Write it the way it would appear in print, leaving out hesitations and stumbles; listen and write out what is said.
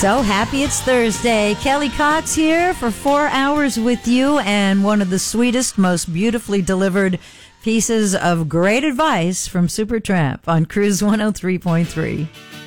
So happy it's Thursday. Kelly Cox here for 4 hours with you, and one of the sweetest, most beautifully delivered pieces of great advice from Supertramp on Cruise 103.3.